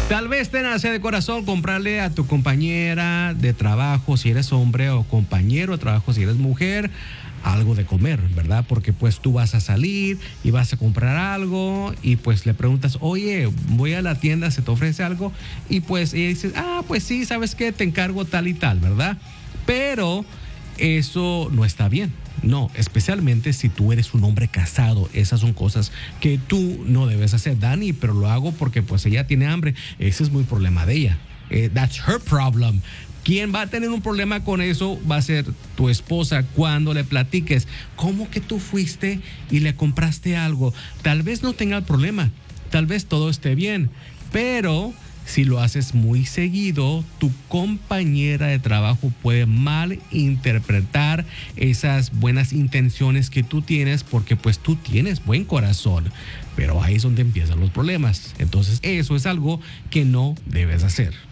Tal vez te nace de corazón comprarle a tu compañera de trabajo si eres hombre o compañero de trabajo si eres mujer algo de comer, ¿verdad? Porque pues tú vas a salir y vas a comprar algo y pues le preguntas, oye, voy a la tienda, ¿se te ofrece algo? Y pues ella dice, pues sí, ¿sabes qué? Te encargo tal y tal, ¿verdad? Pero eso no está bien. No, especialmente si tú eres un hombre casado. Esas son cosas que tú no debes hacer, Dani, pero lo hago porque pues ella tiene hambre. Ese es muy problema de ella. That's her problem. Quien va a tener un problema con eso va a ser tu esposa cuando le platiques cómo que tú fuiste y le compraste algo. Tal vez no tenga el problema, tal vez todo esté bien, pero si lo haces muy seguido, tu compañera de trabajo puede malinterpretar esas buenas intenciones que tú tienes porque pues tú tienes buen corazón, pero ahí es donde empiezan los problemas. Entonces eso es algo que no debes hacer.